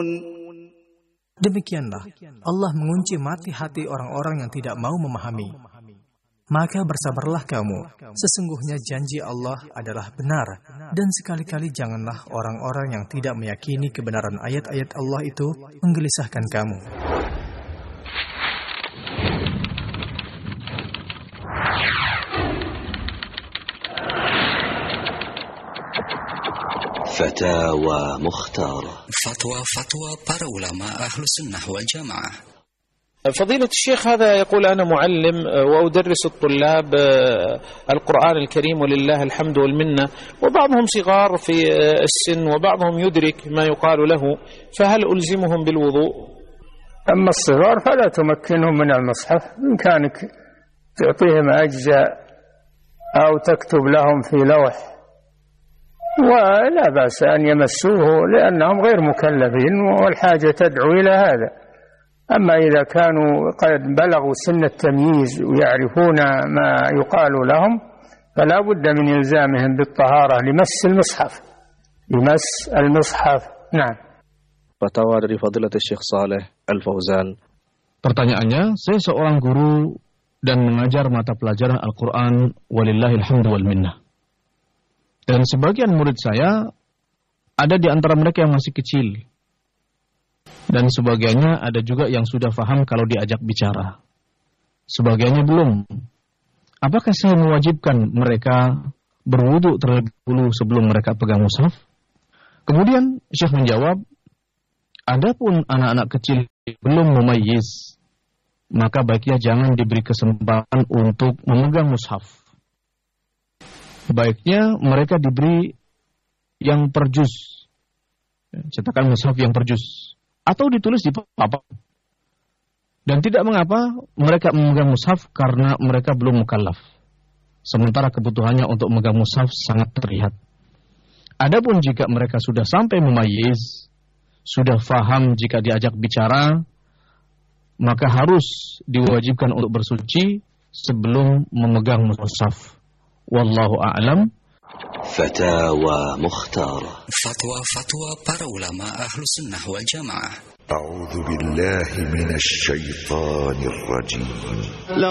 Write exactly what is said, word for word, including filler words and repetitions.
Demikianlah Allah mengunci mati hati orang-orang yang tidak mau memahami. Maka bersabarlah kamu, sesungguhnya janji Allah adalah benar, dan sekali-kali janganlah orang-orang yang tidak meyakini kebenaran ayat-ayat Allah itu menggelisahkan kamu. Fatawa Mukhtar. Fatwa-fatwa para ulama Ahlus Sunnah wal Jamaah. فضيلة الشيخ هذا يقول أنا معلم وأدرس الطلاب القرآن الكريم ولله الحمد والمنة، وبعضهم صغار في السن وبعضهم يدرك ما يقال له، فهل ألزمهم بالوضوء؟ أما الصغار فلا تمكنهم من المصحف، إن كانك تعطيهم أجزاء أو تكتب لهم في لوح ولا بأس أن يمسوه لأنهم غير مكلفين والحاجة تدعو إلى هذا. أما إذا كانوا قد بلغوا سن التمييز ويعرفون ما يقال لهم فلا بد من إلزامهم بالطهارة لمس المصحف لمس المصحف. نعم. Fatwa dari Fadilatul Syekh Saleh Al-Fauzan. Pertanyaannya, saya seorang guru dan mengajar mata pelajaran Al-Quran walillahil hamdu wal minnah. Dan sebagian murid saya ada di antara mereka yang masih kecil. Dan sebagiannya ada juga yang sudah paham kalau diajak bicara. Sebagiannya belum. Apakah saya mewajibkan mereka berwudu terlebih dahulu sebelum mereka pegang mushaf? Kemudian Syekh menjawab, adapun anak-anak kecil belum mumayyiz, maka baiknya jangan diberi kesempatan untuk memegang mushaf. Baiknya mereka diberi yang per juz, cetakan mushaf yang per juz, atau ditulis di papan. Dan tidak mengapa mereka memegang mushaf karena mereka belum mukallaf. Sementara kebutuhannya untuk memegang mushaf sangat terlihat. Adapun jika mereka sudah sampai mumayyiz, sudah faham jika diajak bicara, maka harus diwajibkan untuk bersuci sebelum memegang mushaf. Wallahu a'lam. Fatawa Mukhtar. Fatwa-fatwa para ulama Ahlus Sunnah wal Jamaah. A'udzu billahi minasy syaithanir rajim.